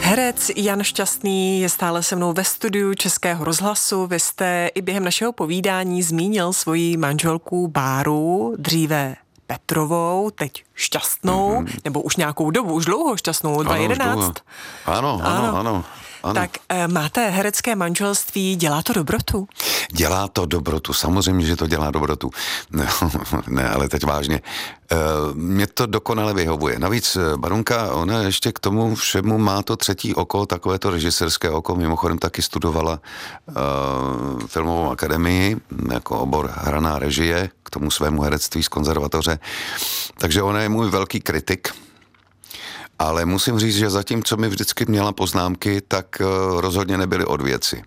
Herec Jan Šťastný je stále se mnou ve studiu Českého rozhlasu. Vy jste i během našeho povídání zmínil svoji manželku Báru, dříve Petrovou, teď Šťastnou, nebo už nějakou dobu, už dlouho Šťastnou, 2011. Ano. Tak máte herecké manželství, dělá to dobrotu? Dělá to dobrotu, samozřejmě, že to dělá dobrotu. Ne, ale teď vážně. Mně to dokonale vyhovuje. Navíc Barunka, ona ještě k tomu všemu má to třetí oko, takové to režisérské oko, mimochodem taky studovala filmovou akademii, jako obor hraná režie, k tomu svému herectví z konzervatoře. Takže ona je můj velký kritik. Ale musím říct, že zatím, co mi vždycky měla poznámky, tak rozhodně nebyly od věci.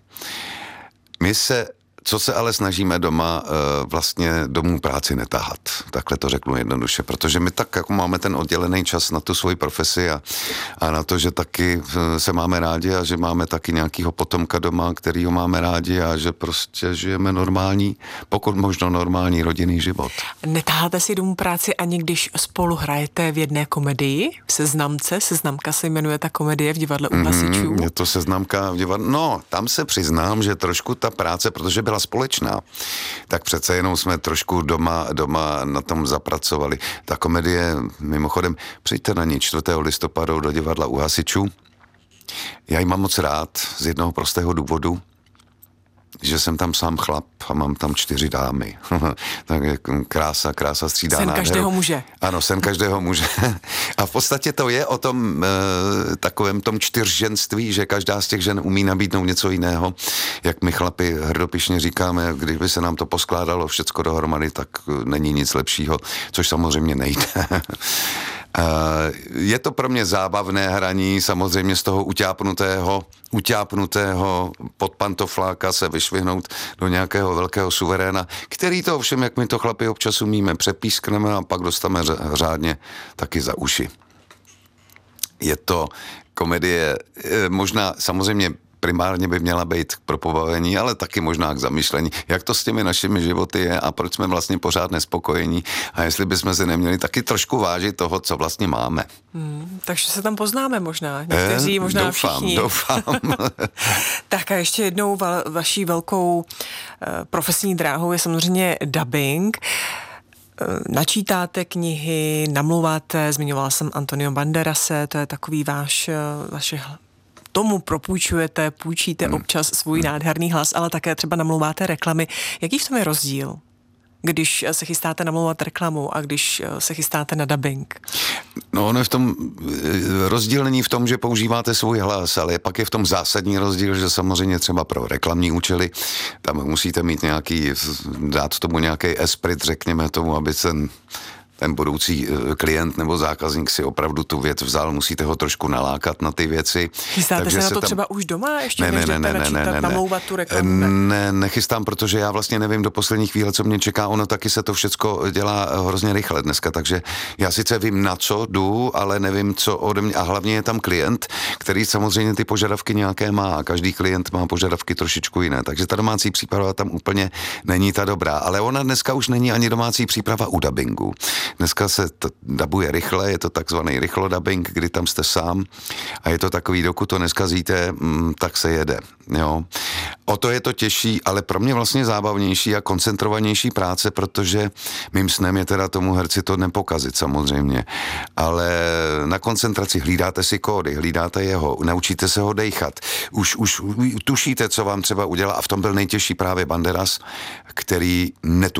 Co se ale snažíme doma, vlastně domů práci netahat. Takhle to řeknu jednoduše, protože my tak jako máme ten oddělený čas na tu svoji profesi a na to, že taky se máme rádi a že máme taky nějakýho potomka doma, kterýho máme rádi a že prostě žijeme normální, pokud možno normální rodinný život. Netáháte si domů práci ani když spolu hrajete v jedné komedii? Seznamka se jmenuje ta komedie v divadle u Hasičů. Je to Seznamka v divadle. No, tam se přiznám, že trošku ta práce, protože byla společná, tak přece jenom jsme trošku doma na tom zapracovali. Ta komedie, mimochodem, přijďte na ní 4. listopadu do divadla u Hasičů. Já ji mám moc rád z jednoho prostého důvodu, že jsem tam sám chlap a mám tam 4 dámy. Tak je krása střídá nádheru. Sen každého muže. Ano, sen každého muže. A v podstatě to je o tom takovém tom čtyřženství, že každá z těch žen umí nabídnout něco jiného. Jak my chlapi hrdopišně říkáme, když by se nám to poskládalo všecko dohromady, tak není nic lepšího, což samozřejmě nejde. Je to pro mě zábavné hraní, samozřejmě z toho utápnutého podpantofláka se vyšvihnout do nějakého velkého suveréna, který to ovšem, jak my to chlapi občas umíme, přepískneme a pak dostaneme řádně taky za uši. Je to komedie, možná samozřejmě primárně by měla být pro pobavení, ale taky možná k zamyšlení, jak to s těmi našimi životy je a proč jsme vlastně pořád nespokojení a jestli bychom si neměli taky trošku vážit toho, co vlastně máme. Takže se tam poznáme možná. Někteří možná všichni. Doufám. Tak a ještě jednou vaší velkou profesní dráhou je samozřejmě dubbing. Načítáte knihy, namluváte, zmiňovala jsem Antonio Banderase, to je takový vaše tomu půjčíte občas svůj nádherný hlas, ale také třeba namlouváte reklamy. Jaký v tom je rozdíl, když se chystáte namlouvat reklamu a když se chystáte na dubbing? No, ono je v tom rozdíl není v tom, že používáte svůj hlas, ale pak je v tom zásadní rozdíl, že samozřejmě třeba pro reklamní účely tam musíte mít dát tomu nějaký esprit, řekněme tomu, aby ten budoucí klient nebo zákazník si opravdu tu věc vzal, musíte ho trošku nalákat na ty věci. Chystáte se na to třeba už doma ještě, než jdete načítat, namlouvat tu reklamu? Ne, nechystám, protože já vlastně nevím do poslední chvíle, co mě čeká. Ono taky se to všecko dělá hrozně rychle dneska, takže já sice vím, na co jdu, ale nevím, co ode mě. A hlavně je tam klient, který samozřejmě ty požadavky nějaké má a každý klient má požadavky trošičku jiné, takže ta domácí příprava tam úplně není ta dobrá. Ale ona dneska už není ani domácí příprava u dabingu. Dneska se to dabuje rychle, je to takzvaný rychlodubbing, kdy tam jste sám a je to takový, dokud to neskazíte, tak se jede. Jo. O to je to těžší, ale pro mě vlastně zábavnější a koncentrovanější práce, protože mým snem je teda tomu herci to nepokazit samozřejmě, ale na koncentraci hlídáte si kódy, hlídáte jeho, naučíte se ho dejchat, už tušíte, co vám třeba udělá a v tom byl nejtěžší právě Banderas, který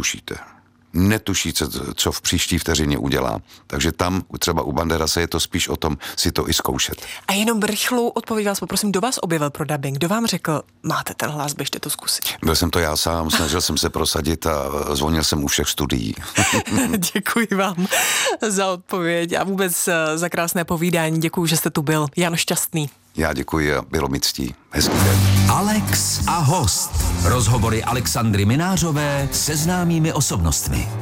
netušíte, co v příští vteřině udělá. Takže tam třeba u Banderase je to spíš o tom si to i zkoušet. A jenom rychlou odpověď vás poprosím, kdo vás objevil pro dubbing? Kdo vám řekl, máte ten hlas, běžte to zkusit? Byl jsem to já sám, snažil jsem se prosadit a zvonil jsem u všech studií. Děkuji vám za odpověď a vůbec za krásné povídání. Děkuji, že jste tu byl. Jan Šťastný. Já děkuji a bylo mi ctí. Hezký den. Alex a host. Rozhovory Alexandry Minářové se známými osobnostmi.